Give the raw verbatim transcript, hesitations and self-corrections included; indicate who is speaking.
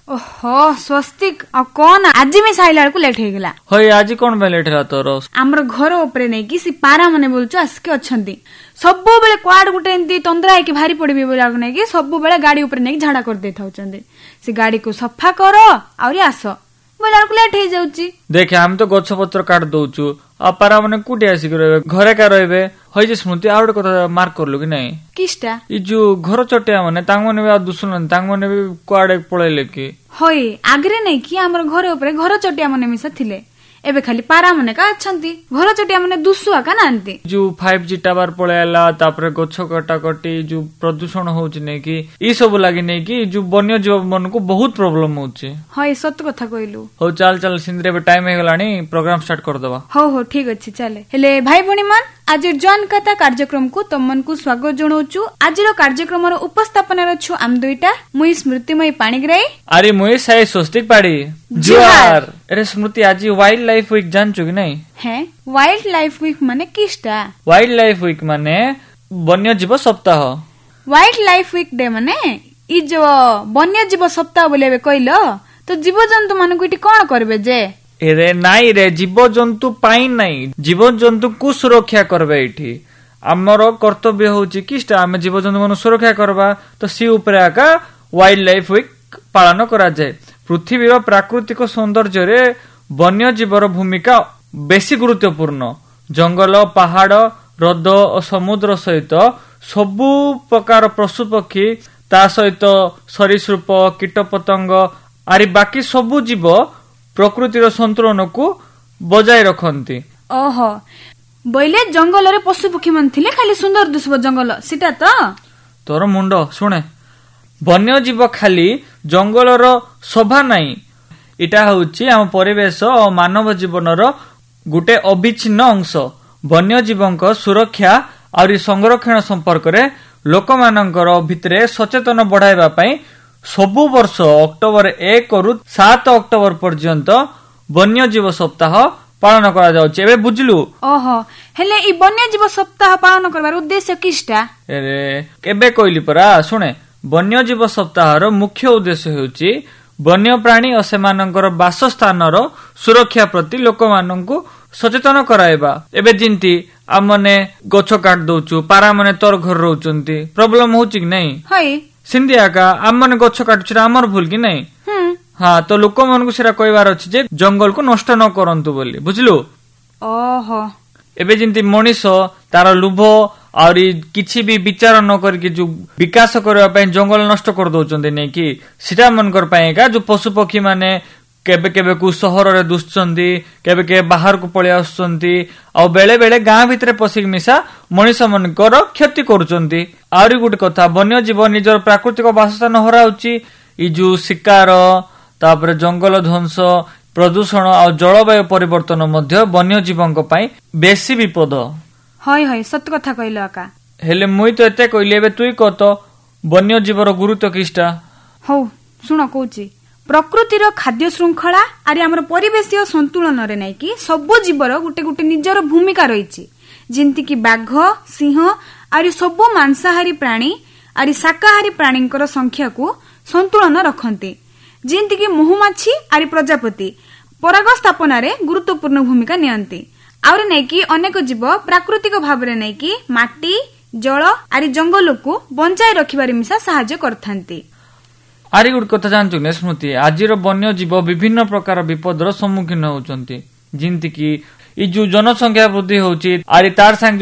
Speaker 1: ओहो स्वस्तिक आ कौन आज मी साइला को लेट हेगला
Speaker 2: होय आज कोन बे लेट हला तोर
Speaker 1: हमर घर ऊपर नै कि सी पारा माने बोलछु आसके अछंती सब बेले क्वाड गुटे एंती तंद्रा के भारी पड़बे बोला नै कि सब बेले गाड़ी ऊपर नै झाड़ा कर दे थाउचंदी से गाड़ी को सफा करो आउरी आसो बोला को लेट हे जाउची
Speaker 2: देखे हम तो गछ पत्र काट दोचु आ पारा माने कुटी आसी करे घरे का रहबे होय जे स्मृति आउड कथा मार्क करलु कि नै
Speaker 1: किस्टा
Speaker 2: ई जो घर चटिया माने तांग माने आ दुसुन तांग माने क्वाड पळेले कि
Speaker 1: होय आगरे नै कि हमर घर ऊपर घर चटिया माने मिसा थिले एबे खाली पारा माने का अछंती घर चटिया माने दुसुआ का नांती
Speaker 2: जो फाइव जी टावर पळेला तापरे गछ कटा कटी जो प्रदूषण होउची नै कि ई सब लागि नै कि जो वन्य जीव मन को बहुत प्रॉब्लम होउची
Speaker 1: होय सत्य कथा कहलु
Speaker 2: हो चल चल सिंदरे बे टाइम हे गलानी प्रोग्राम स्टार्ट कर दबा
Speaker 1: हो हो ठीक अछि चले हेले भाई बणी मन आज जन कथा कार्यक्रम को तमन को स्वागत जणोचु आजिरो कार्यक्रम रो उपस्थापन रछु आम दुईटा मुई स्मृतिमय पाणिग्राई
Speaker 2: अरे मुई साय स्वस्तिक पाड़ी जोहार अरे स्मृति आज वाइल्ड लाइफ वीक जानछु कि नै
Speaker 1: है वाइल्ड लाइफ वीक माने किस्टा
Speaker 2: वाइल्ड लाइफ वीक माने वन्य जीव सप्ताह
Speaker 1: वाइल्ड लाइफ वीक डे माने ई जो वन्य जीव सप्ताह बोलेबे कइलो तो जीव जंतु माने कोठी कोन करबे जे
Speaker 2: एरे नाई रे जीव जंतु पाई नाई जीव जंतु को सुरक्षा करबे इठी हमर कर्तव्य होची किस्टा हम जीव जंतु मन सुरक्षा करबा तो सी ऊपर आका वाइल्ड लाइफ वीक पालन करा जाय पृथ्वीर प्राकृतिक सौंदर्य रे वन्य जीवर भूमिका बेसी गुरुत्वपूर्ण जंगल पहाड़ हृद और समुद्र सहित सबु प्रकार पशु पक्षी ता सहित सरीसृप कीटपतंग आरि बाकी सबु जीव प्रकृतिर संतुलन को बजाय रखंती
Speaker 1: ओहो बोइले जंगल रे पशु पक्षी मन थिले खाली सुंदर दिसबो जंगल सिटा तो
Speaker 2: तोर मुंडो सुने वन्य जीव खाली जंगल रो शोभा नाही इटा होची हम परिवेश और मानव जीवन रो गुटे अविच्छिन्न अंश वन्य जीवंक सुरक्षा और संरक्षण संपर्क रे लोक मानकर भितरे सचेतन बढ़ाइबा पई सबु वर्ष अक्टोबर एक रु सात अक्टोबर पर्यंत वन्य जीव सप्ताह पालन करा जाउची एबे बुझलु
Speaker 1: ओहो हेले ई वन्य जीव सप्ताह पालन करबार उद्देश्य किस्टा
Speaker 2: अरे केबे कहली परा सुने वन्य जीव सप्ताह रो मुख्य उद्देश्य होची वन्य प्राणी और सेमानकर बासस्थान रो सुरक्षा प्रति लोक माननकु सचेतन कराइबा एबे जिंती आमने गछ काट दोचु पारा माने तोर घर रहउचंती प्रॉब्लम होची कि नै
Speaker 1: हई
Speaker 2: सिंधिया का आमने गछ काटुछरा हमर भूल कि नै
Speaker 1: हम
Speaker 2: हां तो लोक माननकु सेरा कहबार अछि जे जंगल को नष्ट न करंतु बोली बुझलु
Speaker 1: ओहो
Speaker 2: एबे जिंती मनीष तार लुभ और किछि भी विचार न करके जो विकास करबा पय जंगल नष्ट कर दोचंती नै कि सिटा मनकर पय का जो पशु पक्षी माने केबे केबे को शहर रे दुसचंदी केबे के बाहर को पळे आसचंती आ बेले बेले गां भितरे पसिक मिसा मनीष मनकर क्षति करूचंती आरी गुटे कथा वन्य जीव निजर प्राकृतिक वासस्थान हराउची ई जो शिकार तापर जंगल ध्वंस प्रदूषण और जलवायु परिवर्तन मध्य वन्य जीवंक पई बेसी विपद
Speaker 1: हय हय सत्य कथा कहलो आका
Speaker 2: हेले मुई तो एते कहली एबे तुई कत वन्य जीवर गुरुत्व किष्टा
Speaker 1: हो सुनो कहूची प्रकृतिर खाद्य श्रृंखला आरि हमर परिवेशीय संतुलन रे नै कि सब जीवर गुटे गुटे निजर भूमिका रहिछि जिंति कि बाघ सिंह आरि सब मांसाहारी प्राणी आरि शाकाहारी प्राणींकर संख्या को संतुलन रखंती जिंति कि महुमाछी आरि प्रजापति पराग स्थापना रे गुरुत्वपूर्ण भूमिका नियंती आउरे नै कि अनेक जीव प्राकृतिक भाव रे नै कि माटी जल आरि जंगल को बंचाई रखिबारे मिसा सहायता करथांती
Speaker 2: आरी गुड कथा जानछु ने स्मृति आजिर वन्य जीव विभिन्न प्रकार विपदर सम्मुखीन होउचंती जिंति कि ई जो जनसंख्या वृद्धि होउची आरि तार संग